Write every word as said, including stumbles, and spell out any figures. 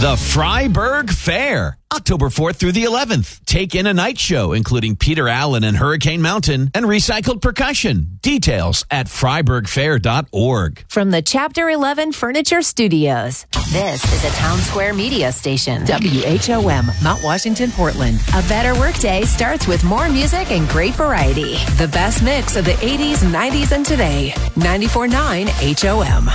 The Freiburg Fair, October fourth through the eleventh. Take in a night show, including Peter Allen and Hurricane Mountain, and recycled percussion. Details at freiburg fair dot org. From the Chapter eleven Furniture Studios, this is a Town Square media station. W H O M, Mount Washington, Portland. A better workday starts with more music and great variety. The best mix of the eighties, nineties, and today. ninety-four point nine H O M.